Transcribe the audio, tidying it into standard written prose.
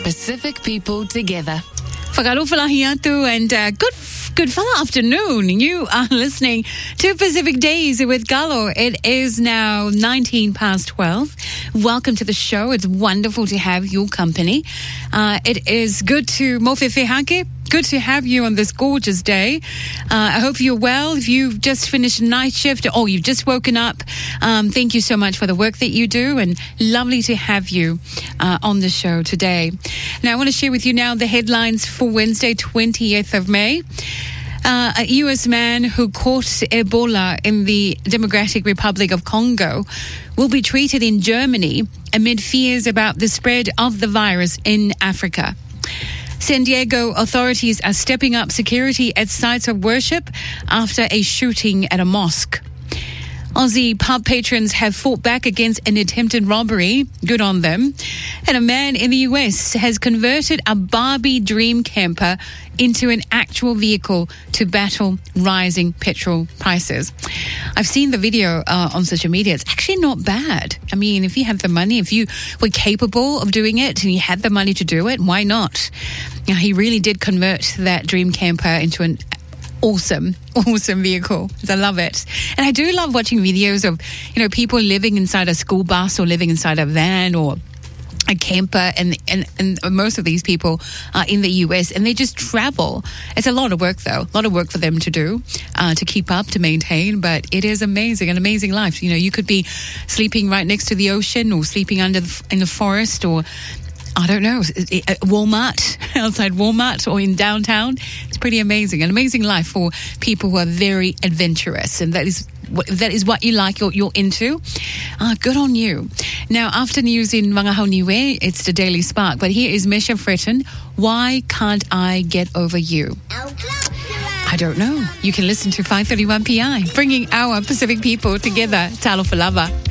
Pacific people together. Whakalofalahiatu and good fella afternoon. You are listening to Pacific Days with Galo. It is now 19 past 12. Welcome to the show. It's wonderful to have your company. It is good to Mofefe Hake. Good to have you on this gorgeous day. I hope you're well. If you've just finished night shift or you've just woken up, thank you so much for the work that you do, and lovely to have you on the show today. Now, I want to share with you now the headlines for Wednesday, 20th of May. A U.S. man who caught Ebola in the Democratic Republic of Congo will be treated in Germany amid fears about the spread of the virus in Africa. San Diego authorities are stepping up security at sites of worship after a shooting at a mosque. Aussie pub patrons have fought back against an attempted robbery. Good on them. And a man in the US has converted a Barbie dream camper into an actual vehicle to battle rising petrol prices. I've seen the video on social media. It's actually not bad. I mean, if you have the money, if you were capable of doing it and you had the money to do it, why not? Now, he really did convert that dream camper into an awesome vehicle. I love it. And I do love watching videos of, people living inside a school bus or living inside a van or a camper, and most of these people are in the US and they just travel. It's a lot of work though, a lot of work for them to do, to keep up, to maintain, but it is amazing, an amazing life. You could be sleeping right next to the ocean or sleeping in the forest, or I don't know, Walmart, outside Walmart or in downtown. It's pretty amazing. An amazing life for people who are very adventurous. And that is what you like, you're into. Good on you. Now, after news in Wangahao Niue, it's the Daily Spark. But here is Mesha Fretton. Why can't I get over you? I don't know. You can listen to 531 PI, bringing our Pacific people together. Talo for Lava.